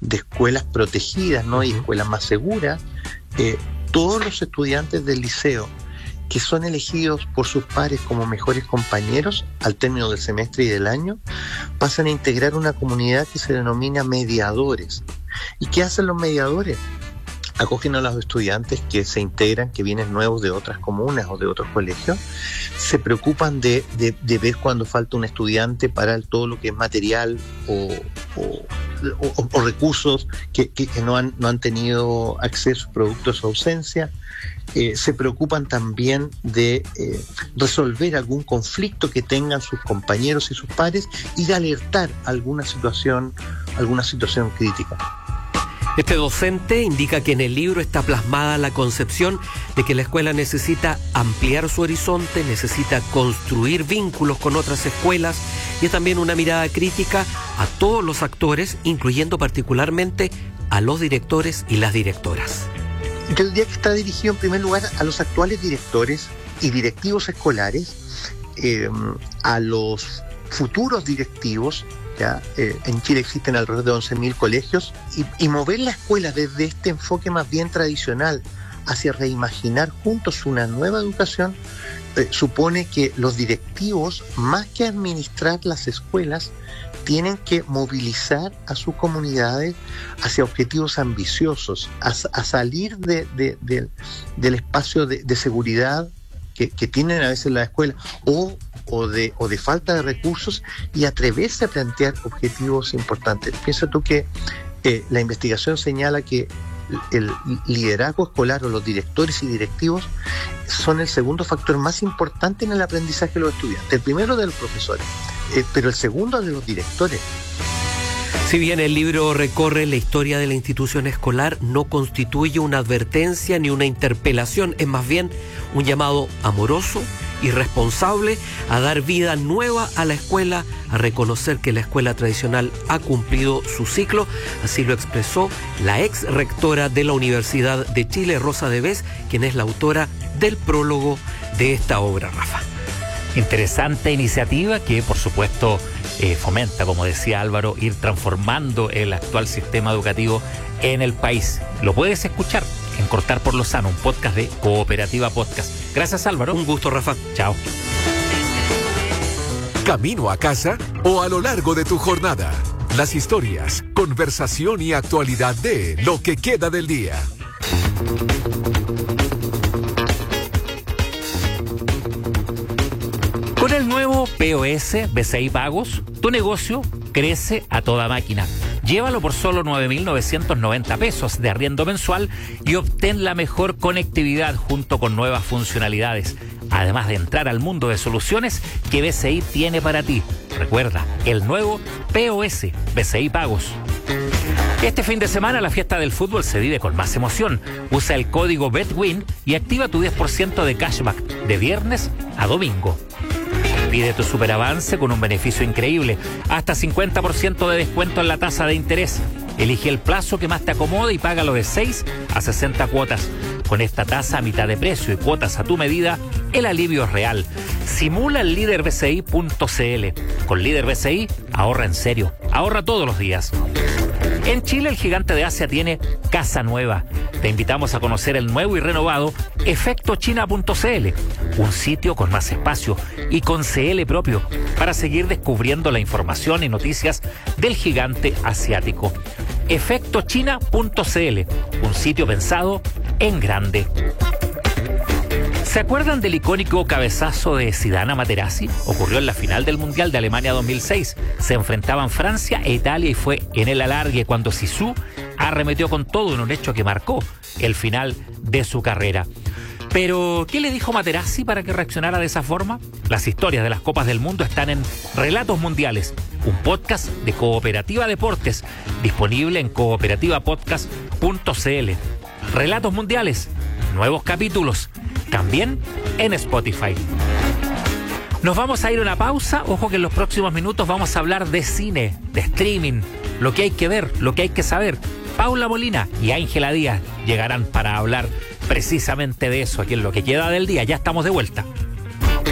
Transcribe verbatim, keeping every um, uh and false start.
de escuelas protegidas, ¿no? Y escuelas más seguras, eh, todos los estudiantes del liceo que son elegidos por sus pares como mejores compañeros al término del semestre y del año, pasan a integrar una comunidad que se denomina mediadores. ¿Y qué hacen los mediadores? Acogen a los estudiantes que se integran, que vienen nuevos de otras comunas o de otros colegios, se preocupan de, de, de ver cuando falta un estudiante para todo lo que es material o, o, o, o recursos que, que, que no, han, no han tenido acceso producto de su ausencia. Eh, se preocupan también de eh, resolver algún conflicto que tengan sus compañeros y sus pares y de alertar alguna situación, alguna situación crítica. Este docente indica que en el libro está plasmada la concepción de que la escuela necesita ampliar su horizonte, necesita construir vínculos con otras escuelas y es también una mirada crítica a todos los actores, incluyendo particularmente a los directores y las directoras. Yo diría que está dirigido en primer lugar a los actuales directores y directivos escolares, eh, a los futuros directivos. Ya, eh, en Chile existen alrededor de once mil colegios y, y mover la escuela desde este enfoque más bien tradicional hacia reimaginar juntos una nueva educación eh, supone que los directivos, más que administrar las escuelas, tienen que movilizar a sus comunidades hacia objetivos ambiciosos, a, a salir de, de, de, del espacio de, de seguridad que, que tienen a veces la escuela o O de, o de falta de recursos y atreverse a plantear objetivos importantes. Piensa tú que eh, la investigación señala que el liderazgo escolar o los directores y directivos son el segundo factor más importante en el aprendizaje de los estudiantes. El primero de los profesores, eh, pero el segundo de los directores. Si bien el libro recorre la historia de la institución escolar, no constituye una advertencia ni una interpelación, es más bien un llamado amoroso y responsable a dar vida nueva a la escuela, a reconocer que la escuela tradicional ha cumplido su ciclo. Así lo expresó la ex rectora de la Universidad de Chile, Rosa Devés, quien es la autora del prólogo de esta obra, Rafa. Interesante iniciativa que, por supuesto, eh, fomenta, como decía Álvaro, ir transformando el actual sistema educativo en el país. Lo puedes escuchar en Cortar por lo Sano, un podcast de Cooperativa Podcast. Gracias, Álvaro. Un gusto, Rafa. Chao. Camino a casa o a lo largo de tu jornada. Las historias, conversación y actualidad de lo que queda del día. Con el nuevo P O S B C I Pagos, tu negocio crece a toda máquina. Llévalo por solo nueve mil novecientos noventa pesos de arriendo mensual y obtén la mejor conectividad junto con nuevas funcionalidades. Además de entrar al mundo de soluciones que B C I tiene para ti. Recuerda, el nuevo P O S B C I Pagos. Este fin de semana la fiesta del fútbol se vive con más emoción. Usa el código BETWIN y activa tu diez por ciento de cashback de viernes a domingo. Pide tu superavance con un beneficio increíble, hasta cincuenta por ciento de descuento en la tasa de interés. Elige el plazo que más te acomode y págalo de seis a sesenta cuotas. Con esta tasa a mitad de precio y cuotas a tu medida, el alivio es real. Simula el líder B C I punto C L. Con Líder B C I, ahorra en serio. Ahorra todos los días. En Chile, el gigante de Asia tiene casa nueva. Te invitamos a conocer el nuevo y renovado Efecto China punto C L, un sitio con más espacio y con C L propio para seguir descubriendo la información y noticias del gigante asiático. Efecto China punto C L, un sitio pensado en grande. ¿Se acuerdan del icónico cabezazo de Zidane a Materazzi? Ocurrió en la final del Mundial de Alemania dos mil seis. Se enfrentaban Francia e Italia y fue en el alargue cuando Zizou arremetió con todo en un hecho que marcó el final de su carrera. Pero, ¿qué le dijo Materazzi para que reaccionara de esa forma? Las historias de las Copas del Mundo están en Relatos Mundiales, un podcast de Cooperativa Deportes, disponible en cooperativa podcast punto C L. Relatos Mundiales, nuevos capítulos, también en Spotify. Nos vamos a ir a una pausa. Ojo que en los próximos minutos vamos a hablar de cine, de streaming, lo que hay que ver, lo que hay que saber. Paula Molina y Ángela Díaz llegarán para hablar precisamente de eso aquí en Lo que queda del día. Ya estamos de vuelta.